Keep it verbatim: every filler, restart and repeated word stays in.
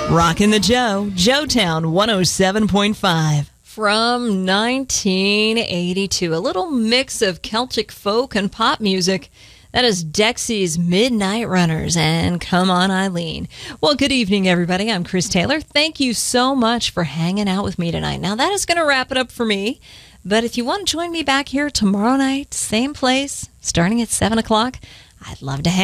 Rockin' the Joe, Joetown one oh seven point five. From nineteen eighty-two, a little mix of Celtic folk and pop music. That is Dexy's Midnight Runners and Come On Eileen. Well, good evening, everybody. I'm Chris Taylor. Thank you so much for hanging out with me tonight. Now, that is going to wrap it up for me. But if you want to join me back here tomorrow night, same place, starting at seven o'clock, I'd love to hang